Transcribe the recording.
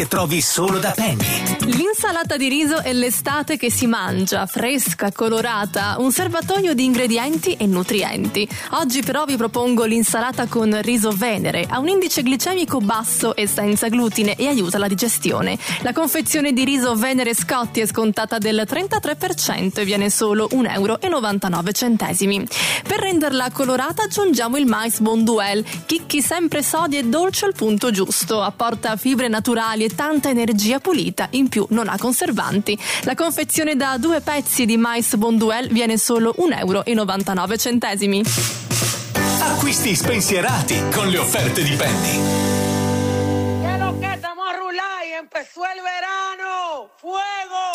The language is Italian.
trovi solo da Penny. L'insalata di riso è l'estate che si mangia, fresca, colorata, un serbatoio di ingredienti e nutrienti. Oggi però vi propongo l'insalata con riso Venere, ha un indice glicemico basso e senza glutine e aiuta la digestione. La confezione di riso Venere Scotti è scontata del 33% e viene solo €1,99. Per renderla colorata aggiungiamo il mais Bonduelle, chicchi sempre sodi e dolce al punto giusto, apporta fibre naturali e tanta energia pulita, in più non ha conservanti. La confezione da 2 pezzi di mais Bonduelle viene solo €1,99. Acquisti spensierati con le offerte di Penny. ¿Qué es lo que estamos a rular y empezó el verano? ¡Fuego!